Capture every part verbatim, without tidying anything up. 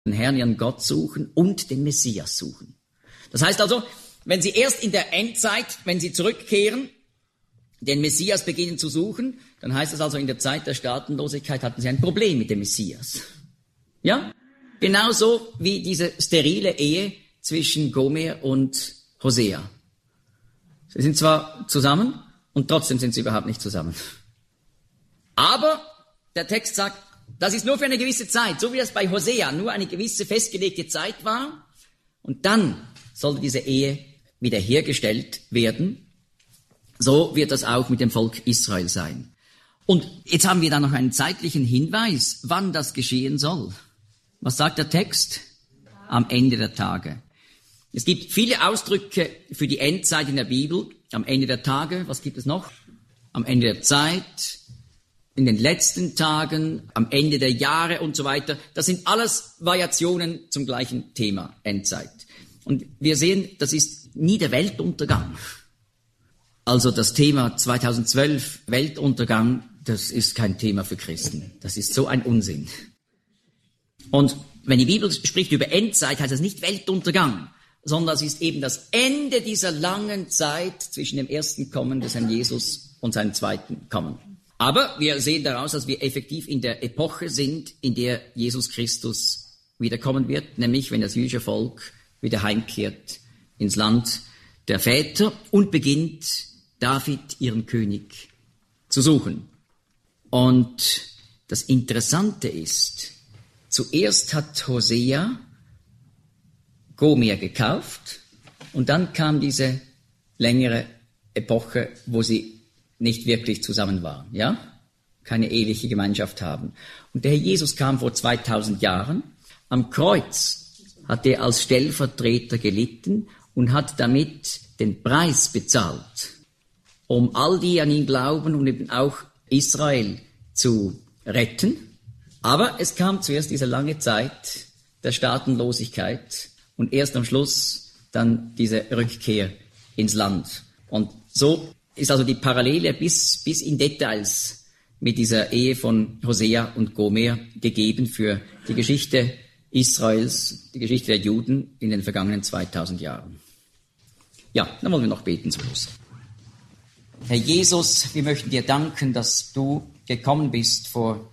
den Herrn, ihren Gott suchen und den Messias suchen. Das heißt also, wenn sie erst in der Endzeit, wenn sie zurückkehren, den Messias beginnen zu suchen, dann heißt es also, in der Zeit der Staatenlosigkeit hatten sie ein Problem mit dem Messias. Ja? Genauso wie diese sterile Ehe zwischen Gomer und Hosea. Sie sind zwar zusammen und trotzdem sind sie überhaupt nicht zusammen. Aber der Text sagt, das ist nur für eine gewisse Zeit, so wie das bei Hosea nur eine gewisse festgelegte Zeit war. Und dann sollte diese Ehe wiederhergestellt werden. So wird das auch mit dem Volk Israel sein. Und jetzt haben wir da noch einen zeitlichen Hinweis, wann das geschehen soll. Was sagt der Text? Am Ende der Tage. Es gibt viele Ausdrücke für die Endzeit in der Bibel. Am Ende der Tage, was gibt es noch? Am Ende der Zeit, in den letzten Tagen, am Ende der Jahre und so weiter. Das sind alles Variationen zum gleichen Thema, Endzeit. Und wir sehen, das ist nie der Weltuntergang. Also das Thema zweitausendzwölf, Weltuntergang, das ist kein Thema für Christen. Das ist so ein Unsinn. Und wenn die Bibel spricht über Endzeit, heißt das nicht Weltuntergang, sondern es ist eben das Ende dieser langen Zeit zwischen dem ersten Kommen des Herrn Jesus und seinem zweiten Kommen. Aber wir sehen daraus, dass wir effektiv in der Epoche sind, in der Jesus Christus wiederkommen wird, nämlich wenn das jüdische Volk wieder heimkehrt ins Land der Väter und beginnt, David, ihren König, zu suchen. Und das Interessante ist, zuerst hat Hosea Gomer gekauft und dann kam diese längere Epoche, wo sie nicht wirklich zusammen waren, ja? Keine eheliche Gemeinschaft haben. Und der Herr Jesus kam vor zweitausend Jahren. Am Kreuz hat er als Stellvertreter gelitten und hat damit den Preis bezahlt, um all die an ihn glauben und eben auch Israel zu retten. Aber es kam zuerst diese lange Zeit der Staatenlosigkeit und erst am Schluss dann diese Rückkehr ins Land. Und so ist also die Parallele bis, bis in Details mit dieser Ehe von Hosea und Gomer gegeben für die Geschichte Israels, die Geschichte der Juden in den vergangenen zweitausend Jahren. Ja, dann wollen wir noch beten zum Schluss. Herr Jesus, wir möchten dir danken, dass du gekommen bist vor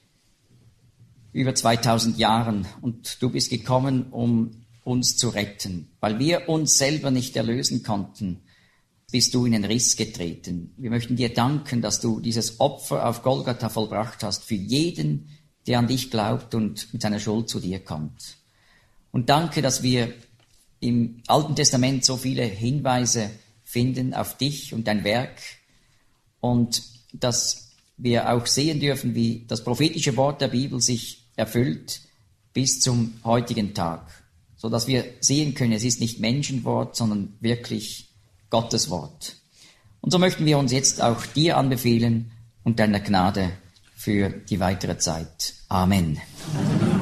über zweitausend Jahren und du bist gekommen, um uns zu retten. Weil wir uns selber nicht erlösen konnten, bist du in den Riss getreten. Wir möchten dir danken, dass du dieses Opfer auf Golgatha vollbracht hast für jeden, der an dich glaubt und mit seiner Schuld zu dir kommt. Und danke, dass wir im Alten Testament so viele Hinweise finden auf dich und dein Werk und dass wir auch sehen dürfen, wie das prophetische Wort der Bibel sich erfüllt bis zum heutigen Tag, so dass wir sehen können, es ist nicht Menschenwort, sondern wirklich Gottes Wort. Und so möchten wir uns jetzt auch dir anbefehlen und deiner Gnade für die weitere Zeit. Amen. Amen.